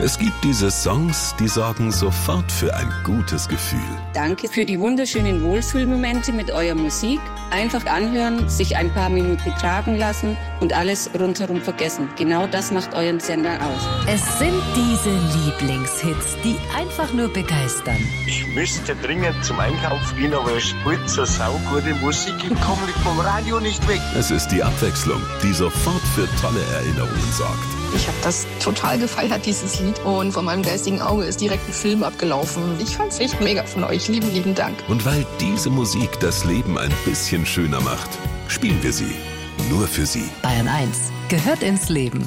Es gibt diese Songs, die sorgen sofort für ein gutes Gefühl. Danke für die wunderschönen Wohlfühlmomente mit eurer Musik. Einfach anhören, sich ein paar Minuten tragen lassen und alles rundherum vergessen. Genau das macht euren Sender aus. Es sind diese Lieblingshits, die einfach nur begeistern. Ich müsste dringend zum Einkaufen gehen, aber es spielt so saugute Musik. Ich komme vom Radio nicht weg. Es ist die Abwechslung, die sofort für tolle Erinnerungen sorgt. Ich habe das total gefeiert, dieses Lied. Und vor meinem geistigen Auge ist direkt ein Film abgelaufen. Ich fand's echt mega von euch. Lieben Dank. Und weil diese Musik das Leben ein bisschen schöner macht, spielen wir sie. Nur für Sie. Bayern 1 gehört ins Leben.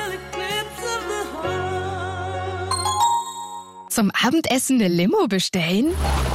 Zum Abendessen eine Limo bestellen?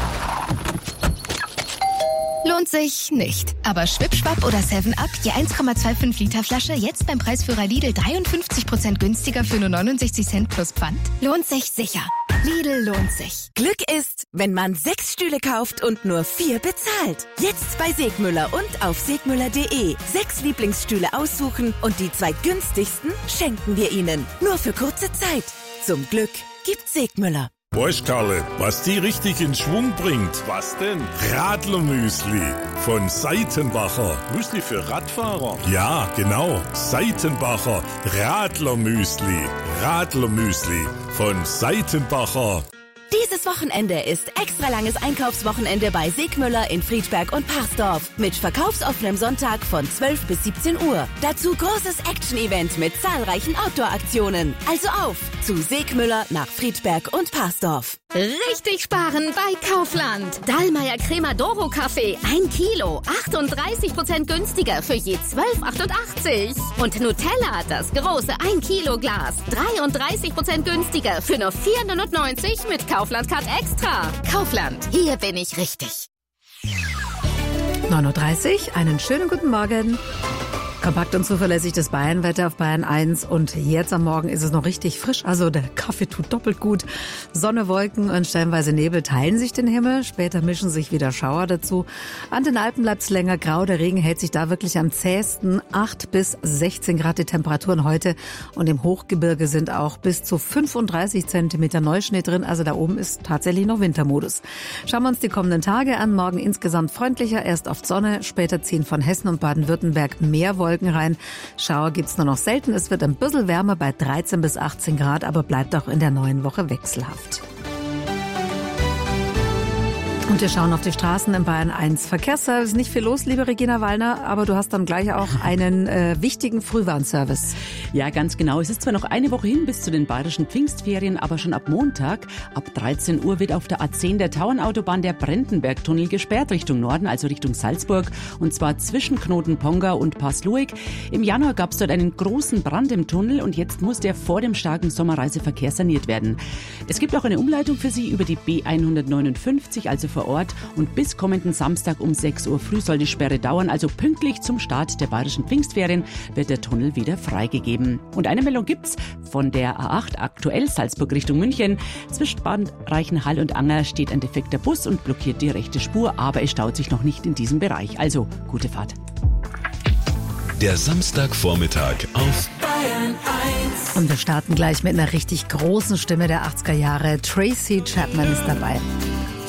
Lohnt sich nicht. Aber Schwipschwapp oder 7-Up, je 1,25 Liter Flasche, jetzt beim Preisführer Lidl 53% günstiger für nur 69 Cent plus Pfand? Lohnt sich sicher. Lidl lohnt sich. Glück ist, wenn man 6 Stühle kauft und nur 4 bezahlt. Jetzt bei Segmüller und auf segmüller.de. 6 Lieblingsstühle aussuchen und die 2 günstigsten schenken wir Ihnen. Nur für kurze Zeit. Zum Glück gibt Segmüller. Weißt Karle, was die richtig in Schwung bringt? Was denn? Radlermüsli von Seitenbacher. Müsli für Radfahrer? Ja, genau. Seitenbacher Radlermüsli. Radlermüsli von Seitenbacher. Dieses Wochenende ist extra langes Einkaufswochenende bei Segmüller in Friedberg und Parsdorf mit verkaufsoffenem Sonntag von 12 bis 17 Uhr. Dazu großes Action-Event mit zahlreichen Outdoor-Aktionen. Also auf zu Segmüller nach Friedberg und Parsdorf. Richtig sparen bei Kaufland. Dallmayr Crema Doro Kaffee 1 Kilo, 38% günstiger für je 12,88. Und Nutella, das große 1 Kilo Glas, 33% günstiger für nur 4,99 mit Kaufland Card Extra. Kaufland, hier bin ich richtig. 9:30 Uhr, einen schönen guten Morgen. Kompakt und zuverlässig das Bayernwetter auf Bayern 1 und jetzt am Morgen ist es noch richtig frisch, also der Kaffee tut doppelt gut. Sonne, Wolken und stellenweise Nebel teilen sich den Himmel, später mischen sich wieder Schauer dazu. An den Alpen bleibt es länger grau, der Regen hält sich da wirklich am zähesten. 8 bis 16 Grad die Temperaturen heute und im Hochgebirge sind auch bis zu 35 Zentimeter Neuschnee drin, also da oben ist tatsächlich noch Wintermodus. Schauen wir uns die kommenden Tage an, morgen insgesamt freundlicher, erst oft Sonne, später ziehen von Hessen und Baden-Württemberg mehr Wolken rein. Schauer gibt's nur noch selten. Es wird ein bisschen wärmer bei 13 bis 18 Grad, aber bleibt auch in der neuen Woche wechselhaft. Und wir schauen auf die Straßen in Bayern 1. Verkehrsservice, nicht viel los, liebe Regina Wallner, aber du hast dann gleich auch einen wichtigen Frühwarnservice. Ja, ganz genau. Es ist zwar noch eine Woche hin bis zu den bayerischen Pfingstferien, aber schon ab Montag, ab 13 Uhr wird auf der A10 der Tauernautobahn der Brendenbergtunnel gesperrt Richtung Norden, also Richtung Salzburg, und zwar zwischen Knoten-Pongau und Pasluik. Im Januar gab es dort einen großen Brand im Tunnel und jetzt muss der vor dem starken Sommerreiseverkehr saniert werden. Es gibt auch eine Umleitung für Sie über die B159, also vor Ort, und bis kommenden Samstag um 6 Uhr früh soll die Sperre dauern, also pünktlich zum Start der bayerischen Pfingstferien wird der Tunnel wieder freigegeben. Und eine Meldung gibt's von der A8 aktuell Salzburg Richtung München. Zwischen Bad Reichenhall und Anger steht ein defekter Bus und blockiert die rechte Spur, aber es staut sich noch nicht in diesem Bereich. Also gute Fahrt. Der Samstagvormittag auf Bayern 1. Und wir starten gleich mit einer richtig großen Stimme der 80er Jahre. Tracy Chapman ist dabei.